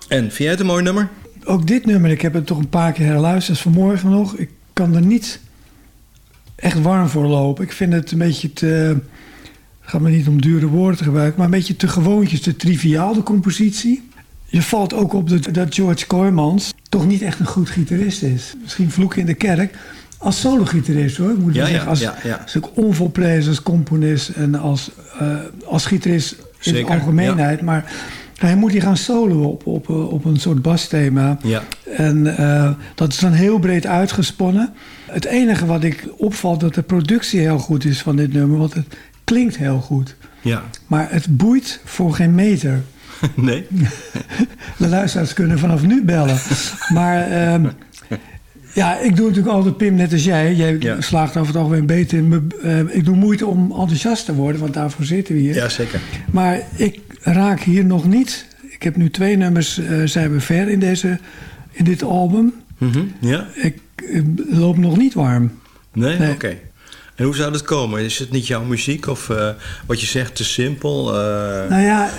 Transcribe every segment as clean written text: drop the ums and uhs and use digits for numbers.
En vind jij het een mooi nummer? Ook dit nummer, ik heb het toch een paar keer herluisterd vanmorgen nog. Ik kan er niet echt warm voor lopen. Ik vind het een beetje te... Het gaat me niet om dure woorden te gebruiken, maar een beetje te gewoontjes, te triviaal, de compositie. Je valt ook op dat George Kooijmans toch niet echt een goed gitarist is. Misschien vloeken in de kerk. Als solo-gitarist hoor, ik moet wel zeggen. Als ook onvolprezen als componist en als gitarist in de algemeenheid. Ja. Maar hij moet hier gaan soloen op een soort basthema. Ja. En dat is dan heel breed uitgesponnen. Het enige wat ik opvalt, dat de productie heel goed is van dit nummer. Want het klinkt heel goed. Ja. Maar het boeit voor geen meter. Nee. De luisteraars kunnen vanaf nu bellen. Maar ja, ik doe natuurlijk altijd, Pim, net als jij. Jij slaagt over het algemeen beter in. Ik doe moeite om enthousiast te worden, want daarvoor zitten we hier. Ja, zeker. Maar ik raak hier nog niet. Ik heb nu 2 nummers, zijn we ver in dit album. Mm-hmm, ja. Ik loop nog niet warm. Nee? Oké. En hoe zou dat komen? Is het niet jouw muziek of wat je zegt te simpel? Nou ja,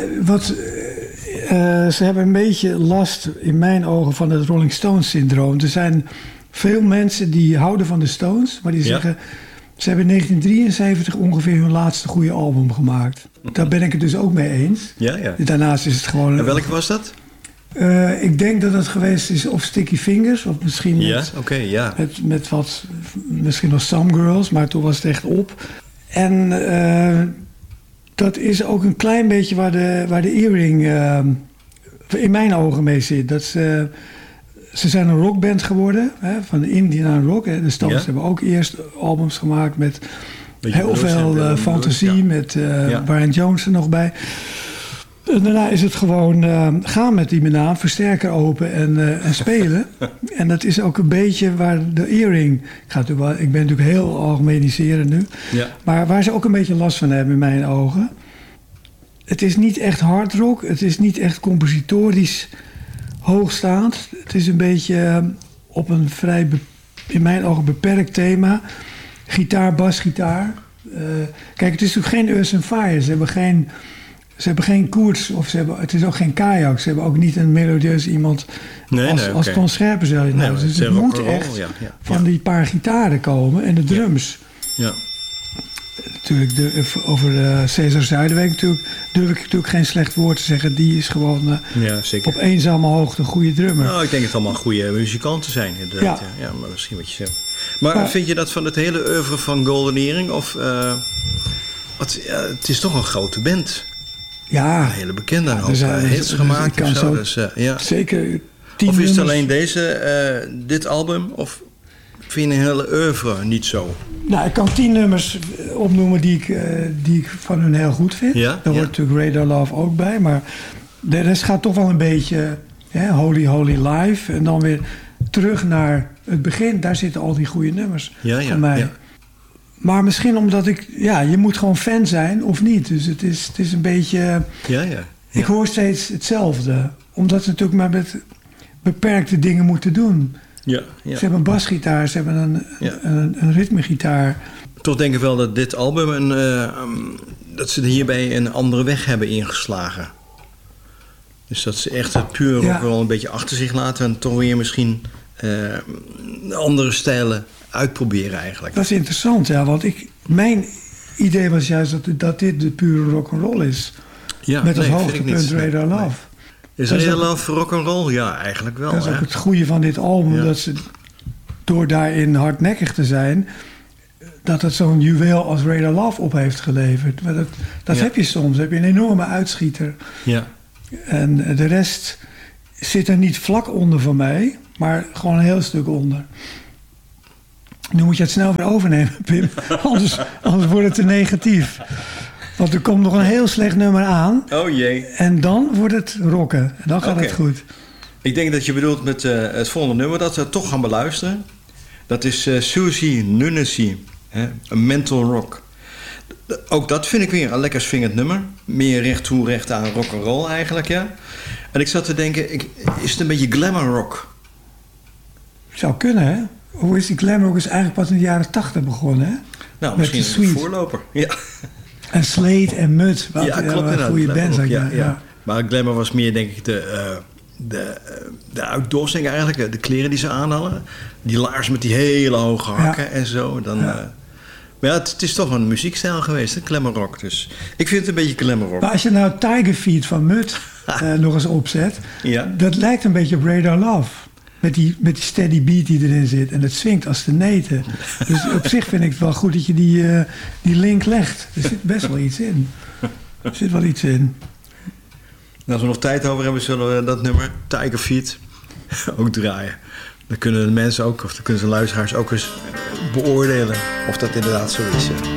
ze hebben een beetje last in mijn ogen van het Rolling Stones syndroom. Er zijn veel mensen die houden van de Stones, maar die zeggen... Ze hebben in 1973 ongeveer hun laatste goede album gemaakt. Daar ben ik het dus ook mee eens. Ja, ja. Daarnaast is het gewoon... En welke was dat? Ik denk dat het geweest is of Sticky Fingers, of misschien met wat, misschien nog Some Girls, maar toen was het echt op. En dat is ook een klein beetje waar de Earring in mijn ogen mee zit. Dat ze zijn een rockband geworden, hè, van Indian rock. Hè. De Stones hebben ook eerst albums gemaakt met heel veel fantasie, met Brian Jones er nog bij. En daarna is het gewoon gaan met die banaan, versterker open en spelen. En dat is ook een beetje waar de Earring... Ik ben natuurlijk heel algemeniserend nu. Ja. Maar waar ze ook een beetje last van hebben in mijn ogen. Het is niet echt hard rock. Het is niet echt compositorisch hoogstaand. Het is een beetje op een vrij, in mijn ogen, beperkt thema. Gitaar, basgitaar. Kijk, het is natuurlijk geen Earth and Fire. Ze hebben geen koers, of het is ook geen kajak. Ze hebben ook niet een melodieus iemand als Ton Scherpenzeel. Dus het moet echt van die paar gitaren komen en de drums. Ja. Natuurlijk, over Cesar Zuiderwijk durf ik natuurlijk geen slecht woord te zeggen. Die is gewoon op eenzame hoogte een goede drummer. Nou, ik denk dat het allemaal goede muzikanten zijn, inderdaad. Ja, maar misschien wat je zegt. Maar vind je dat van het hele oeuvre van Golden Earring? Of, het is toch een grote band. Ja. Een hele bekende. Een hoop hits gemaakt en zo. Zeker 10 of is het nummers. alleen dit album? Of vind je een hele oeuvre niet zo? Nou, ik kan 10 nummers opnoemen die ik van hun heel goed vind. Ja? Daar hoort natuurlijk Radar Love ook bij. Maar de rest gaat toch wel een beetje Holy Holy Live. En dan weer terug naar het begin. Daar zitten al die goede nummers van mij. Ja. Maar misschien omdat je moet gewoon fan zijn of niet. Dus het is een beetje... Ik hoor steeds hetzelfde. Omdat ze natuurlijk maar met beperkte dingen moeten doen. Ja. Ze hebben een basgitaar, ze hebben een ritmegitaar. Toch denk ik wel dat dit album... dat ze hierbij een andere weg hebben ingeslagen. Dus dat ze echt het puur ook wel een beetje achter zich laten... en toch weer misschien andere stijlen uitproberen eigenlijk. Dat is interessant, want mijn idee was juist dat dit de pure rock'n'roll is. Ja, met als hoogtepunt Radar Love. Is Radar Love rock'n'roll? Ja, eigenlijk wel. Dat is ook het goede van dit album, dat ze door daarin hardnekkig te zijn, dat het zo'n juweel als Radar Love op heeft geleverd. Maar dat heb je soms, heb je een enorme uitschieter. Ja. En de rest zit er niet vlak onder van mij, maar gewoon een heel stuk onder. Nu moet je het snel weer overnemen, Pim. Anders wordt het te negatief. Want er komt nog een heel slecht nummer aan. Oh jee. En dan wordt het rocken. En dan gaat het goed. Ik denk dat je bedoelt met het volgende nummer... dat we toch gaan beluisteren. Dat is Susie Nunesy. Een mental rock. Ook dat vind ik weer een lekker swingend nummer. Meer recht toe, recht aan rock'n'roll eigenlijk, ja. En ik zat te denken, is het een beetje glamour rock? Zou kunnen, hè? Hoe is die glamour rock? Is eigenlijk pas in de jaren 80 begonnen, hè? Nou, misschien een voorloper. Ja. En Slade en Mud. Wat klopt. Goede bands. Ja. Maar glamour was meer, denk ik, de uitdossing eigenlijk, de kleren die ze aanhadden. Die laars met die hele hoge hakken en zo. Dan, maar ja, het is toch een muziekstijl geweest, een glamour rock. Dus ik vind het een beetje glamour rock. Maar als je nou Tiger Feet van Mud nog eens opzet... dat lijkt een beetje op Radar Love. Met die steady beat die erin zit. En het swingt als de neten. Dus op zich vind ik het wel goed dat je die link legt. Er zit best wel iets in. En als we nog tijd over hebben, zullen we dat nummer, Tiger Feet, ook draaien. Dan kunnen de mensen ook, of dan kunnen de luisteraars ook eens beoordelen of dat inderdaad zo is. Ja.